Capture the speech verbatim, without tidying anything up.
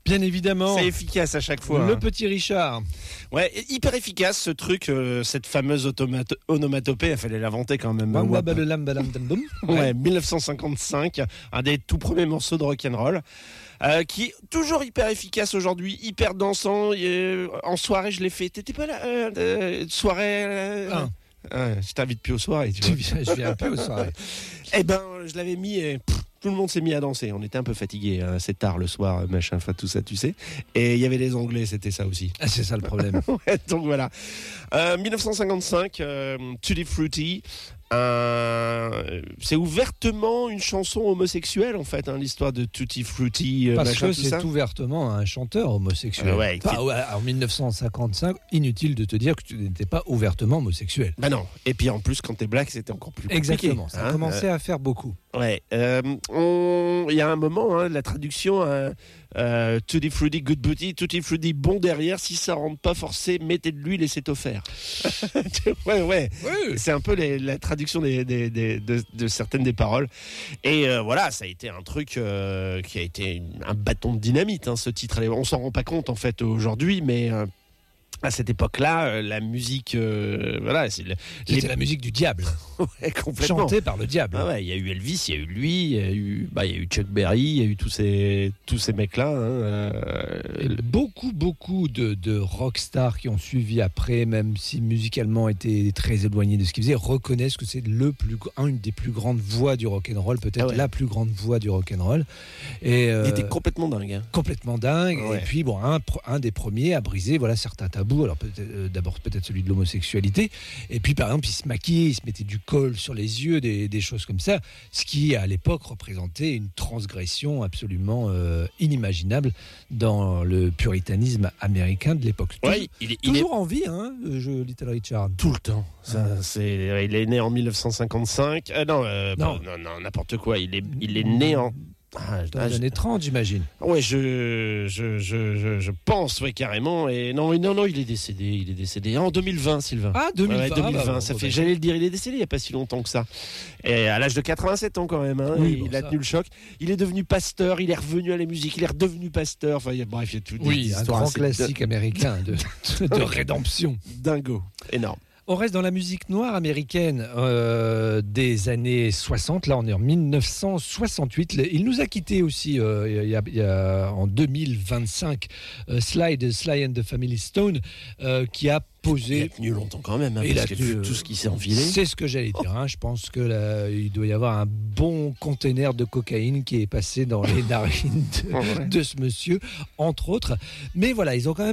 Bien évidemment. C'est efficace à chaque fois. Le hein. petit Richard. Ouais, hyper efficace ce truc, euh, cette fameuse automato- onomatopée, il fallait l'inventer quand même. Wam, Wap. wabalalam, balam, dam, dam. Ouais, dix-neuf cent cinquante-cinq, un des tout premiers morceaux de rock'n'roll, euh, qui est toujours hyper efficace aujourd'hui, hyper dansant. Euh, en soirée, je l'ai fait. T'étais pas là euh, euh, soirée euh, Ah. Ouais, je t'invite plus aux soirées. Tu Tu vois. viens- Je viens un peu aux soirées. Eh ben, je l'avais mis et pff, tout le monde s'est mis à danser. On était un peu fatigués, hein, c'est tard le soir, machin, enfin tout ça, tu sais. Et il y avait les Anglais, c'était ça aussi. Ah, c'est ça le problème. Ouais, donc voilà. Euh, dix-neuf cent cinquante-cinq, euh, Tutti Frutti. Euh, c'est ouvertement une chanson homosexuelle en fait, hein, l'histoire de Tutti Frutti. Euh, Parce machin, que tout c'est ça. ouvertement un chanteur homosexuel. Euh, ouais, Enfin, qui- ouais, en dix-neuf cent cinquante-cinq, inutile de te dire que tu n'étais pas ouvertement homosexuel. Bah non. Et puis en plus, quand t'es black, c'était encore plus compliqué. Exactement, ça a hein. commencé à faire beaucoup. Ouais, euh, on- il y a un moment, hein, la traduction, euh, euh, Tutti Frutti, good booty, Tutti Frutti, bon derrière, si ça rentre pas forcé, mettez de l'huile et c'est offert. ouais, ouais, c'est un peu les- la traduction des, des- des- de, de certaines des paroles. Et euh, voilà, ça a été un truc euh, qui a été une- un bâton de dynamite, hein, ce titre. On s'en rend pas compte en fait aujourd'hui, mais... euh, à cette époque-là, euh, la musique, euh, voilà, c'est le- C'était la musique du diable, ouais, complètement. chantée par le diable. Ah ouais, il y a eu Elvis, il y a eu lui, il y a eu, bah, il y a eu Chuck Berry, il y a eu tous ces, tous ces mecs-là. Hein, euh, Et beaucoup, beaucoup de, de rockstars qui ont suivi après, même si musicalement étaient très éloignés de ce qu'ils faisaient, reconnaissent que c'est le plus, une des plus grandes voix du rock'n'roll, peut-être Ah ouais. la plus grande voix du rock'n'roll. Et euh, il était complètement dingue. Hein. complètement dingue. Ouais. Et puis, bon, un, pro- un des premiers à briser voilà, certains tabous. Alors, peut-être, euh, d'abord, peut-être celui de l'homosexualité. Et puis, par exemple, il se maquillait, il se mettait du col sur les yeux, des, des choses comme ça. Ce qui, à l'époque, représentait une transgression absolument euh, inimaginable dans le puritanisme américain de l'époque. Ouais, il est, il est Toujours en vie, hein, je, Little Richard. tout le temps. Ça, c'est, il est né en dix-neuf cent cinquante-cinq. Euh, non, euh, Non. pas- non, non, n'importe quoi. Il est, il est né en. Ah, Dans ah, les je- années trente, j'imagine. ouais, je, je, je, je, je pense, ouais, carrément. Et non, non, non, il est décédé. Il est décédé en deux mille vingt, Sylvain. Ah, deux mille vingt. Ouais, deux mille vingt, ah, bah, ça bon, fait, bah, j'allais le dire, il est décédé il n'y a pas si longtemps que ça. Et à l'âge de quatre-vingt-sept ans quand même, hein, Oui, et bon, il a ça. tenu le choc. Il est devenu pasteur, il est revenu à la musique, il est redevenu pasteur. Enfin, il y a, bref, il y a tout des Oui, un histoires grand assez classique américain de, de rédemption. dingo, énorme. On reste dans la musique noire américaine euh, des années soixante. Là, on est en dix-neuf cent soixante-huit. Il nous a quittés aussi euh, il y a, il y a, en deux mille vingt-cinq. Euh, Sly de Sly and the Family Stone, euh, qui a Il a posé. tenu longtemps quand même, hein, Il parce a que tenu, vu euh, tout ce qui s'est enfilé. C'est ce que j'allais dire. Hein. Je pense que là, il doit y avoir un bon conteneur de cocaïne qui est passé dans les narines de, Ouais. de ce monsieur, entre autres. Mais voilà, ils ont quand même